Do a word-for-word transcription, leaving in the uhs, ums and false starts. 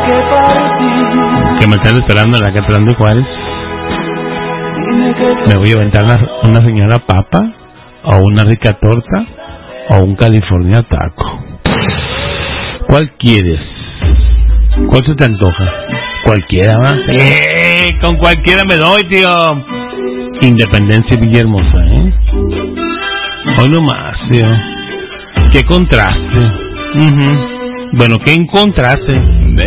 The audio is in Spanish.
que me están esperando en la Catlán de Juárez. Me voy a aventar una, una señora papa, o una rica torta, o un California taco. ¿Cuál quieres? ¿Cuál se te antoja? Cualquiera, ¿va? ¡Eh! Con cualquiera me doy, tío. Independencia Villahermosa, ¿eh? Hoy nomás, tío. Qué contraste. Uh-huh. Bueno, qué contraste.